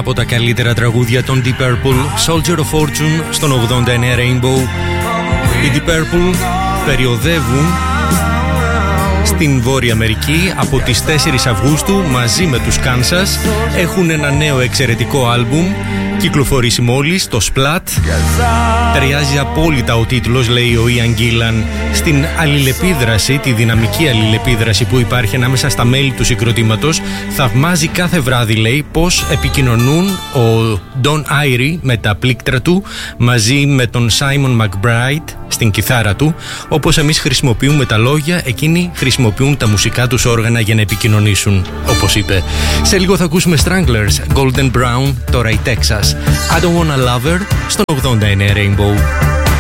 από τα καλύτερα τραγούδια των Deep Purple, Soldier of Fortune στον 89 Rainbow. Οι Deep Purple περιοδεύουν στην Βόρεια Αμερική από τις 4 Αυγούστου μαζί με τους Kansas. Έχουν ένα νέο εξαιρετικό άλμπουμ, κυκλοφορήσει μόλις, το Splat. Ταιριάζει απόλυτα ο τίτλος, λέει ο Ian Gillan, στην αλληλεπίδραση, τη δυναμική αλληλεπίδραση που υπάρχει ανάμεσα στα μέλη του συγκροτήματος. Θαυμάζει κάθε βράδυ, λέει, πως επικοινωνούν ο Don Irie με τα πλήκτρα του μαζί με τον Simon McBride στην κιθάρα του. Όπως εμείς χρησιμοποιούμε τα λόγια, εκείνοι χρησιμοποιούν τα μουσικά τους όργανα για να επικοινωνήσουν, όπως είπε. Σε λίγο θα ακούσουμε Stranglers, Golden Brown, τώρα η Texas. I don't wanna love her, στον 89 Rainbow.